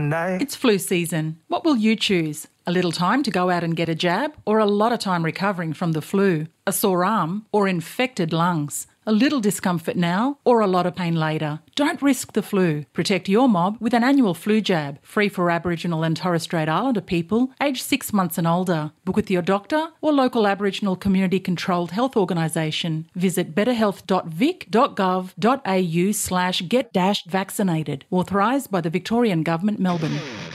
Monday. It's flu season. What will you choose? A little time to go out and get a jab, or a lot of time recovering from the flu? A sore arm or infected lungs? A little discomfort now or a lot of pain later? Don't risk the flu. Protect your mob with an annual flu jab, free for Aboriginal and Torres Strait Islander people aged 6 months and older. Book with your doctor or local Aboriginal community-controlled health organisation. Visit betterhealth.vic.gov.au/get-vaccinated. Authorised by the Victorian Government, Melbourne.